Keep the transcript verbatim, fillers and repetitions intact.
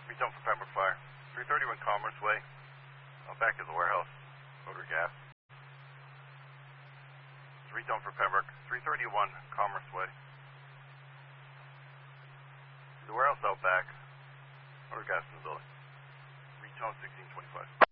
Retone for Pembroke Fire. three thirty-one Commerce Way. Uh, back to the warehouse. Motor gas. Retone for Pembroke. three thirty-one Commerce Way. The warehouse out back. Motor gas in the building. Retone sixteen twenty-five.